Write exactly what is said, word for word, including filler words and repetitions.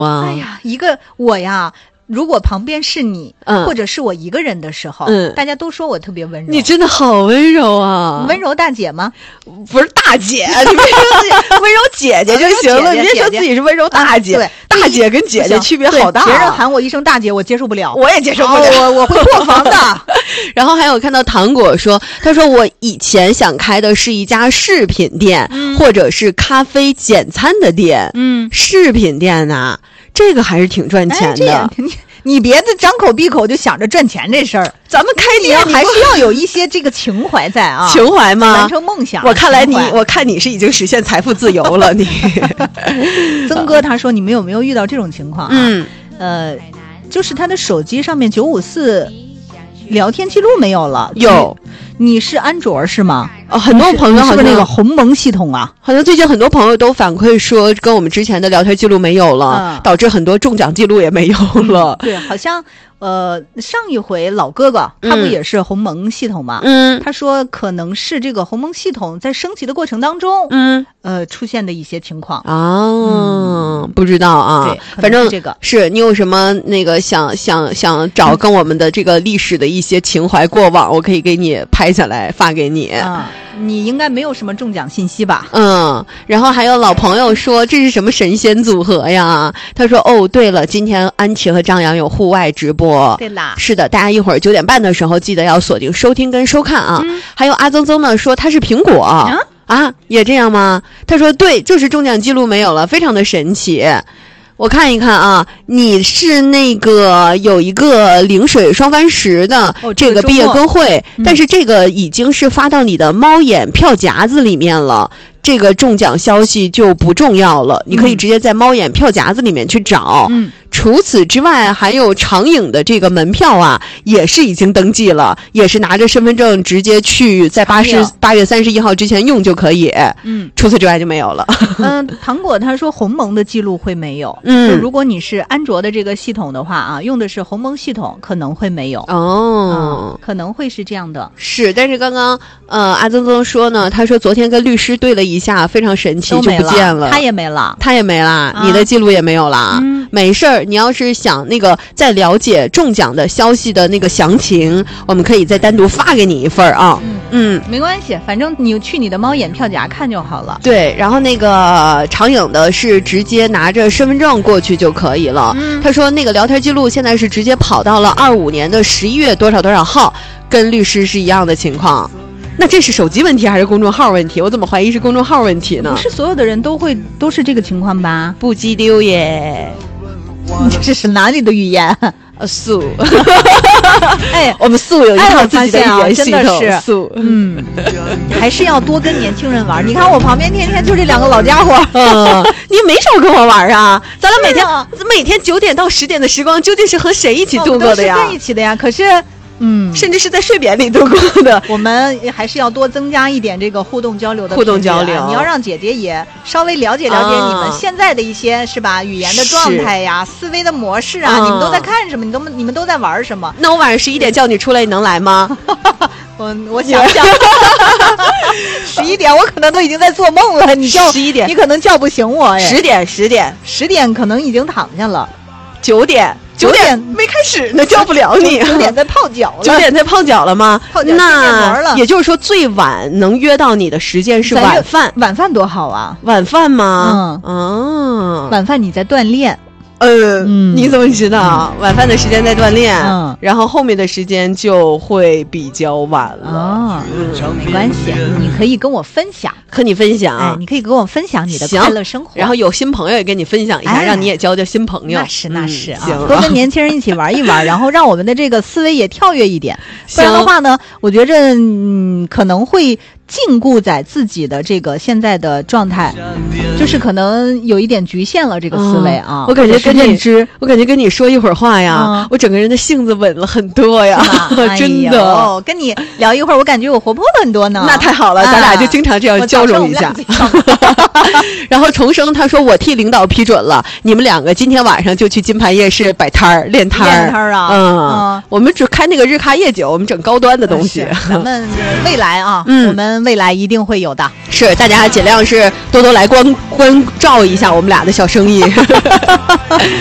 啊？ 哎呀，一个我呀。如果旁边是你、嗯，或者是我一个人的时候，嗯，大家都说我特别温柔。 你真的好温柔啊！ 温柔大姐吗？ 不是大姐，你别说自己温柔姐姐就行了，你别说自己是温柔大姐。 对， 大姐跟姐姐区别好大、啊。 别人喊我一声大姐，我接受不了， 我也接受不了， 哦、我我会破防的。 然后还有看到糖果说，他说我以前想开的是一家饰品店，嗯、或者是咖啡简餐的店。嗯，饰品店呐、啊。这个还是挺赚钱的， 哎、你你别的张口闭口就想着赚钱这事儿， 咱们开店还是要有一些这个情怀在啊， 情怀吗？ 完成梦想。 我看来你，我看你是已经实现财富自由了。你， 曾哥他说你们有没有遇到这种情况啊？嗯，呃，就是他的手机上面九五四聊天记录没有了， 有。 你是安卓是吗？ 哦，很多朋友好像是不是那个鸿蒙系统啊？ 好像最近很多朋友都反馈说，跟我们之前的聊天记录没有了，嗯、导致很多中奖记录也没有了。 对，好像呃，上一回老哥哥他不也是鸿蒙系统吗？ 嗯， 他说可能是这个鸿蒙系统在升级的过程当中，嗯，呃，出现的一些情况啊、哦嗯，不知道啊。 对， 反正这个是你有什么那个想想想找跟我们的这个历史的一些情怀过往，我可以给你拍下来发给你。 啊，你应该没有什么中奖信息吧？ 嗯，然后还有老朋友说这是什么神仙组合呀？他说哦，对了，今天安琪和张扬有户外直播。 对啦， 是的，大家一会儿九点半的时候记得要锁定收听跟收看啊。嗯、还有阿曾曾呢说他是苹果啊, 啊，也这样吗？他说对，就是中奖记录没有了，非常的神奇。我看一看啊，你是那个有一个陵水双帆石的这个毕业歌会、哦，但是这个已经是发到你的猫眼票夹子里面了。这个中奖消息就不重要了，你可以直接在猫眼票夹子里面去找。嗯，除此之外，还有长影的这个门票啊，也是已经登记了，也是拿着身份证直接去，在八十八月三十一号之前用就可以。嗯，除此之外就没有了。 嗯，糖果他说鸿蒙的记录会没有。嗯，如果你是安卓的这个系统的话啊，用的是鸿蒙系统，可能会没有。 哦、 嗯，可能会是这样的。 是，但是刚刚呃阿曾曾说呢，他说昨天跟律师对了一下，非常神奇，就不见了， 他也没了， 他也没了，啊、你的记录也没有了。嗯，没事儿，你要是想那个再了解中奖的消息的那个详情，我们可以再单独发给你一份啊。嗯嗯，没关系，反正你去你的猫眼票夹看就好了。 对，然后那个长影的是直接拿着身份证过去就可以了。嗯，他说那个聊天记录现在是直接跑到了二五年的十一月多少多少号，跟律师是一样的情况。那这是手机问题还是公众号问题？我怎么怀疑是公众号问题呢？ 不是所有的人都会都是这个情况吧？ 不激溜耶！ 这是哪里的语言？ 呃，素。 哎， 我们素有一套自己的语言系统。 哎、真的是素， 嗯，还是要多跟年轻人玩。你看我旁边天天就这两个老家伙， 嗯，你没少跟我玩啊！咱俩每天、啊、每天九点到十点的时光，究竟是和谁一起度过的呀？ 哦、都是在一起的呀。可是。嗯， 甚至是在睡眠里度过的。 我们还是要多增加一点这个互动交流的互动交流。 你要让姐姐也稍微了解了解你们现在的一些、啊、是吧？语言的状态呀，思维的模式啊，你们都在看什么？你都你们都在玩什么？ 那我晚上十一点叫你出来，你能来吗？ 我我想想，十一点我可能都已经在做梦了。你叫十一点， 你可能叫不醒我。 十点，十点， 十点可能已经躺下了。 九点。九点没开始呢，叫不了你。 九点在泡脚了。 九点在泡脚了吗？ 泡脚那也就是说，最晚能约到你的时间是晚饭。 晚饭多好啊！ 晚饭吗？ 嗯嗯，晚饭你在锻炼。 呃、嗯，你怎么知道？嗯、晚饭的时间在锻炼，嗯，然后后面的时间就会比较晚了。 哦，嗯、没关系，你可以跟我分享， 和你分享， 哎，你可以跟我分享你的快乐生活， 然后有新朋友也跟你分享一下，哎、让你也交交新朋友。 那是那是、 嗯、 啊，多跟年轻人一起玩一玩，然后让我们的这个思维也跳跃一点。不然的话呢，我觉着嗯可能会。禁锢在自己的这个现在的状态，就是可能有一点局限了这个思维啊。 嗯、我感觉跟你，我感觉跟你说一会儿话呀，嗯、我整个人的性子稳了很多呀，真的。 哎、跟你聊一会儿，我感觉我活泼了很多呢。 那太好了，啊、咱俩就经常这样交流一下。然后重生他说我替领导批准了，你们两个今天晚上就去金盘夜市摆摊儿练摊儿。 练摊儿啊， 嗯，嗯我们只开那个日咖夜酒，我们整高端的东西。 咱们未来啊，嗯、我们。 们未来一定会有的。 是，大家尽量是多多来关关照一下我们俩的小生意。